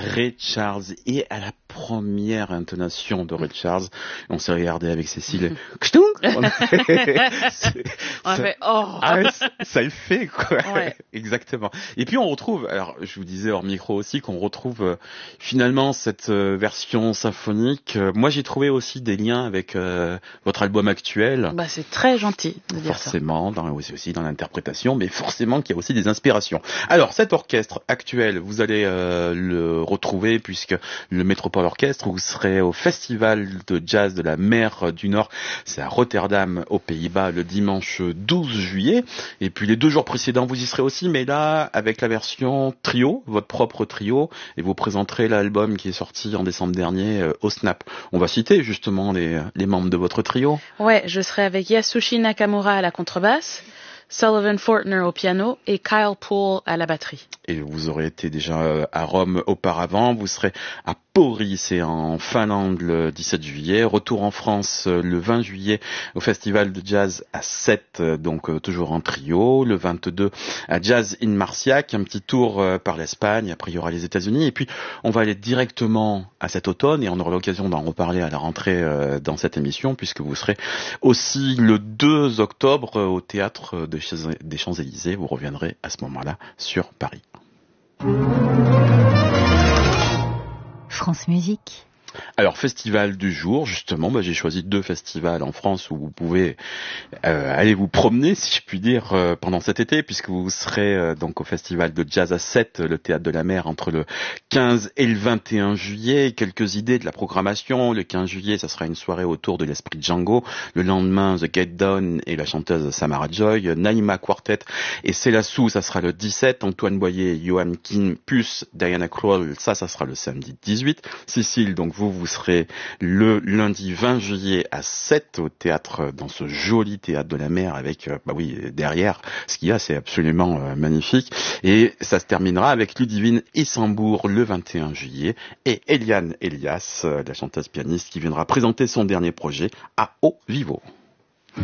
Ray Charles. Et à la première intonation de Ray Charles, on s'est regardé avec Cécile. On a fait oh. Ah, ça le fait quoi. Ouais. Exactement. Et puis on retrouve, alors je vous disais hors micro aussi qu'on retrouve finalement cette version symphonique. Moi j'ai trouvé aussi des liens avec votre album actuel. Bah c'est très gentil de dire forcément, ça. Aussi dans l'interprétation, mais forcément qu'il y a aussi des inspirations. Alors cet orchestre actuel, vous allez le retrouver puisque le Métropole Orchestre, vous serez au Festival de Jazz de la Mer du Nord, c'est à Rotterdam aux Pays-Bas le dimanche 12 juillet. Et puis les 2 jours précédents, vous y serez aussi, mais là avec la version trio, votre propre trio, et vous présenterez l'album qui est sorti en décembre dernier au Snap. On va citer justement les membres de votre trio. Ouais, je serai avec Yasushi Nakamura à la contrebasse, Sullivan Fortner au piano et Kyle Poole à la batterie. Et vous aurez été déjà à Rome auparavant, vous serez à Pori, c'est en Finlande le 17 juillet, retour en France le 20 juillet au Festival de Jazz à 7, donc toujours en trio, le 22 à Jazz in Marciac, un petit tour par l'Espagne, après il y aura les États-Unis, et puis on va aller directement à cet automne, et on aura l'occasion d'en reparler à la rentrée dans cette émission, puisque vous serez aussi le 2 octobre au Théâtre des Champs-Élysées, vous reviendrez à ce moment-là sur Paris. France Musique. Alors, festival du jour, justement, j'ai choisi 2 festivals en France où vous pouvez aller vous promener, si je puis dire, pendant cet été, puisque vous serez donc au Festival de Jazz à 7, le Théâtre de la Mer, entre le 15 et le 21 juillet. Quelques idées de la programmation. Le 15 juillet, ça sera une soirée autour de l'esprit Django. Le lendemain, The Get Down et la chanteuse Samara Joy. Naïma Quartet et Célassou, ça sera le 17. Antoine Boyer, Johan Kim, plus Diana Krall, ça sera le samedi 18. Cécile, donc vous serez le lundi 20 juillet à 7 au théâtre, dans ce joli Théâtre de la Mer avec, derrière, ce qu'il y a, c'est absolument magnifique. Et ça se terminera avec Ludivine Issambourg le 21 juillet et Eliane Elias, la chanteuse pianiste, qui viendra présenter son dernier projet à Haut Vivo.